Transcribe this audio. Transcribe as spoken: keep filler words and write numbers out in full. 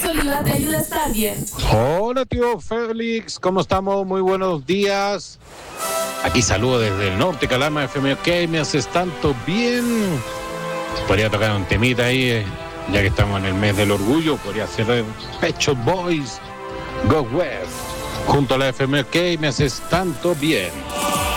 Oliva te ayuda a estar bien. Hola, tío Félix, ¿cómo estamos? Muy buenos días. Aquí saludo desde el norte, Calama F M. Ok, me haces tanto bien. Podría tocar un temita ahí, eh, ya que estamos en el mes del orgullo. Podría ser Pet Shop Boys, Go West. Junto a la F M. Ok, me haces tanto bien.